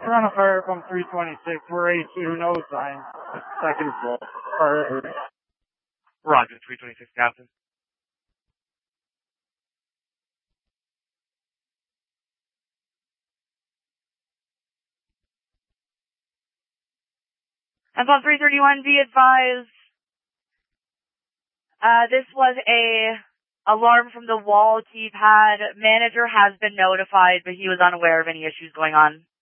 We're on a fire from 326. We're A2, no sign. Second floor. Roger, 326, Captain. And on 331, be advised, this was a alarm from the wall keypad. Manager has been notified, but he was unaware of any issues going on.